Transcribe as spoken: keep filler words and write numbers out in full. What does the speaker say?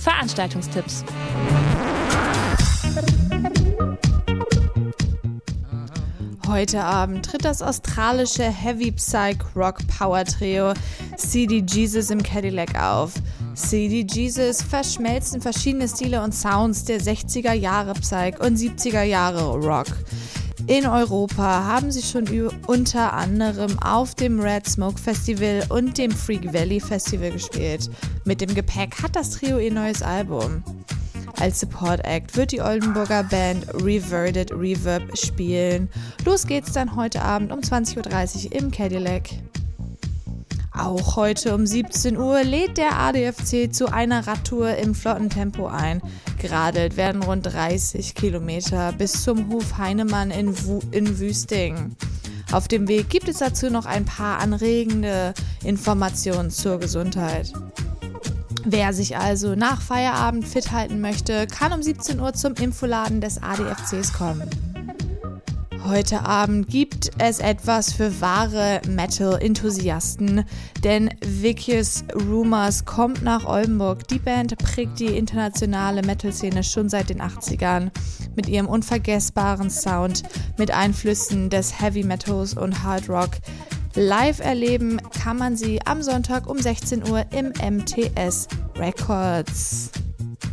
Veranstaltungstipps. Heute Abend tritt das australische Heavy Psych Rock Power Trio C D Jesus im Cadillac auf. C D Jesus verschmelzen verschiedene Stile und Sounds der sechziger Jahre Psych und siebziger Jahre Rock. In Europa haben sie schon unter anderem auf dem Red Smoke Festival und dem Freak Valley Festival gespielt. Mit dem Gepäck hat das Trio ihr neues Album. Als Support Act wird die Oldenburger Band Reverted Reverb spielen. Los geht's dann heute Abend um zwanzig Uhr dreißig im Cadillac. Auch heute um siebzehn Uhr lädt der A D F C zu einer Radtour im flotten Tempo ein. Geradelt werden rund dreißig Kilometer bis zum Hof Heinemann in, Wu- in Wüsting. Auf dem Weg gibt es dazu noch ein paar anregende Informationen zur Gesundheit. Wer sich also nach Feierabend fit halten möchte, kann um siebzehn Uhr zum Infoladen des A D F Cs kommen. Heute Abend gibt es etwas für wahre Metal-Enthusiasten, denn Vicious Rumors kommt nach Oldenburg. Die Band prägt die internationale Metal-Szene schon seit den achtzigern mit ihrem unvergessbaren Sound, mit Einflüssen des Heavy Metals und Hard Rock. Live erleben kann man sie am Sonntag um sechzehn Uhr im M T S Records.